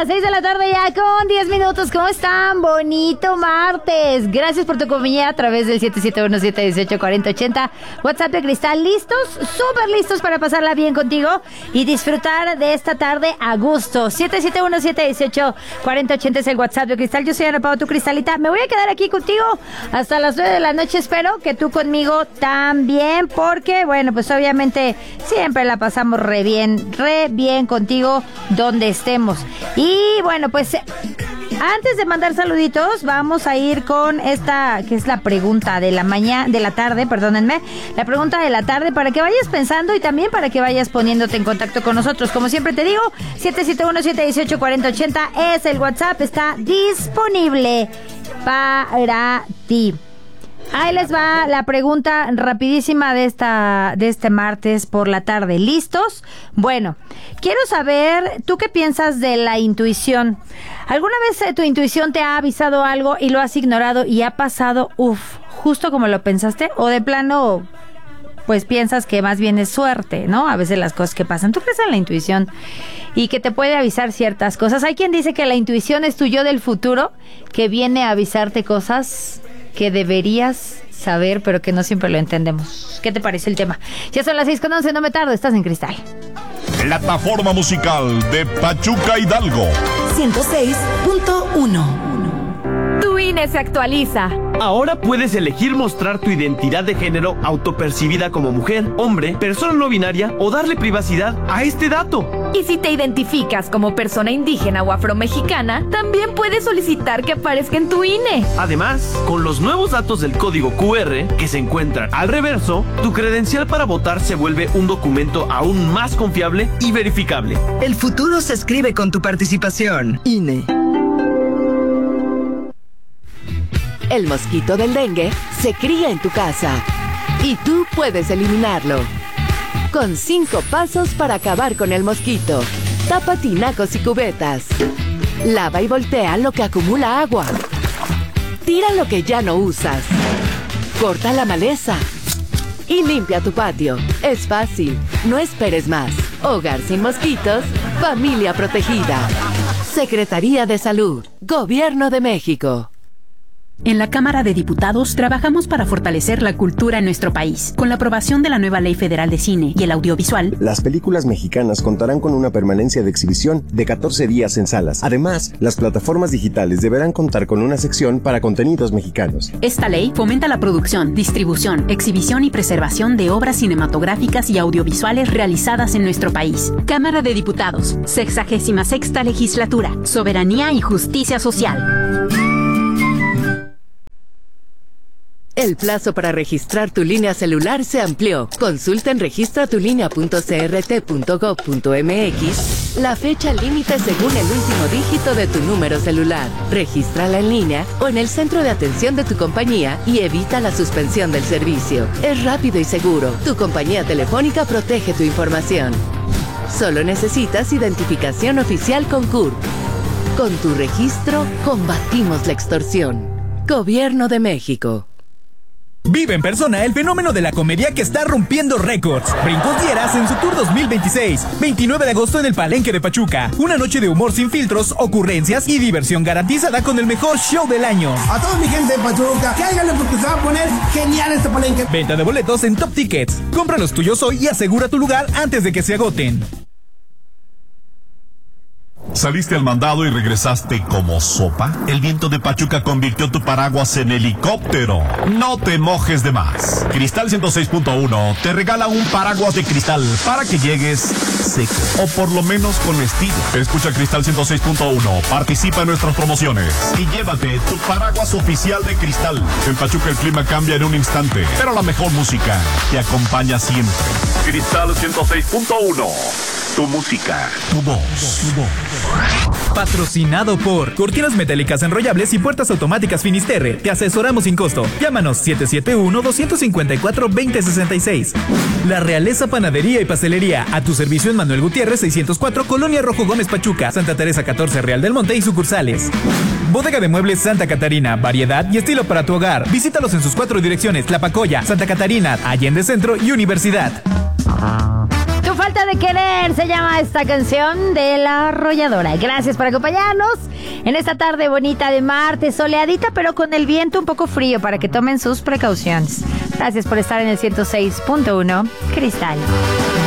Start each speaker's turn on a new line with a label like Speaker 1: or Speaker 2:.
Speaker 1: las 6 de la tarde ya con 10 minutos. ¿Cómo están? Bonito martes. Gracias por tu compañía a través del 771-718-4080. WhatsApp de Cristal. ¿Listos? Súper listos para pasarla bien contigo y disfrutar de esta tarde a gusto. 771-718-4080 es el WhatsApp de Cristal. Yo soy Ana Pao, tu Cristalita. Me voy a quedar aquí contigo hasta las 9 de la noche. Espero que tú conmigo también, porque, bueno, pues obviamente siempre la pasamos re bien contigo donde estemos. Y bueno, pues antes de mandar saluditos, vamos a ir con esta, que es la pregunta de la tarde, perdónenme, la pregunta de la tarde, para que vayas pensando y también para que vayas poniéndote en contacto con nosotros. Como siempre te digo, 771-718-4080 es el WhatsApp, está disponible para ti. Ahí les va la pregunta rapidísima de este martes por la tarde. ¿Listos? Bueno, quiero saber, ¿tú qué piensas de la intuición? ¿Alguna vez tu intuición te ha avisado algo y lo has ignorado y ha pasado, justo como lo pensaste? ¿O de plano, pues piensas que más bien es suerte, ¿no? A veces las cosas que pasan. ¿Tú crees en la intuición y que te puede avisar ciertas cosas? Hay quien dice que la intuición es tu yo del futuro, que viene a avisarte cosas que deberías saber, pero que no siempre lo entendemos. ¿Qué te parece el tema? Ya son las 6:11, no me tardo, estás en Cristal.
Speaker 2: Plataforma musical de Pachuca Hidalgo.
Speaker 3: 106.1.
Speaker 4: Tu INE se actualiza.
Speaker 5: Ahora puedes elegir mostrar tu identidad de género autopercibida como mujer, hombre, persona no binaria o darle privacidad a este dato.
Speaker 4: Y si te identificas como persona indígena o afromexicana, también puedes solicitar que aparezca en tu INE.
Speaker 5: Además, con los nuevos datos del código QR que se encuentran al reverso, tu credencial para votar se vuelve un documento aún más confiable y verificable.
Speaker 3: El futuro se escribe con tu participación. INE.
Speaker 6: El mosquito del dengue se cría en tu casa y tú puedes eliminarlo. Con 5 pasos para acabar con el mosquito. Tapa tinacos y cubetas. Lava y voltea lo que acumula agua. Tira lo que ya no usas. Corta la maleza. Y limpia tu patio. Es fácil. No esperes más. Hogar sin mosquitos. Familia protegida. Secretaría de Salud. Gobierno de México.
Speaker 7: En la Cámara de Diputados trabajamos para fortalecer la cultura en nuestro país. Con la aprobación de la nueva Ley Federal de Cine y el Audiovisual,
Speaker 8: las películas mexicanas contarán con una permanencia de exhibición de 14 días en salas. Además, las plataformas digitales deberán contar con una sección para contenidos mexicanos.
Speaker 7: Esta ley fomenta la producción, distribución, exhibición y preservación de obras cinematográficas y audiovisuales realizadas en nuestro país. Cámara de Diputados, 66ª Legislatura, Soberanía y Justicia Social.
Speaker 6: El plazo para registrar tu línea celular se amplió. Consulta en registratulinea.crt.gov.mx la fecha límite según el último dígito de tu número celular. Regístrala en línea o en el centro de atención de tu compañía y evita la suspensión del servicio. Es rápido y seguro. Tu compañía telefónica protege tu información. Solo necesitas identificación oficial con CURP. Con tu registro, combatimos la extorsión. Gobierno de México.
Speaker 9: Vive en persona el fenómeno de la comedia que está rompiendo récords. Brincos Dieras en su tour 2026. 29 de agosto en el Palenque de Pachuca. Una noche de humor sin filtros, ocurrencias y diversión garantizada con el mejor show del año.
Speaker 10: A toda mi gente de Pachuca, cáiganle porque se va a poner genial este palenque.
Speaker 9: Venta de boletos en Top Tickets. Compra los tuyos hoy y asegura tu lugar antes de que se agoten.
Speaker 2: ¿Saliste al mandado y regresaste como sopa? El viento de Pachuca convirtió tu paraguas en helicóptero. No te mojes de más. Cristal 106.1 te regala un paraguas de cristal para que llegues seco, o por lo menos con estilo. Escucha Cristal 106.1, participa en nuestras promociones y llévate tu paraguas oficial de Cristal. En Pachuca el clima cambia en un instante, pero la mejor música te acompaña siempre. Cristal 106.1. Tu música, tu voz.
Speaker 9: Patrocinado por Cortinas Metálicas Enrollables y Puertas Automáticas Finisterre. Te asesoramos sin costo. Llámanos 771-254-2066. La Realeza Panadería y Pastelería. A tu servicio en Manuel Gutiérrez 604, Colonia Rojo Gómez Pachuca, Santa Teresa 14, Real del Monte y sucursales. Bodega de Muebles Santa Catarina. Variedad y estilo para tu hogar. Visítalos en sus 4 direcciones: Tlapacoya, Santa Catarina, Allende Centro y Universidad.
Speaker 1: Tu falta Falta de querer se llama esta canción de La Arrolladora. Gracias por acompañarnos en esta tarde bonita de martes, soleadita, pero con el viento un poco frío para que tomen sus precauciones. Gracias por estar en el 106.1 Cristal.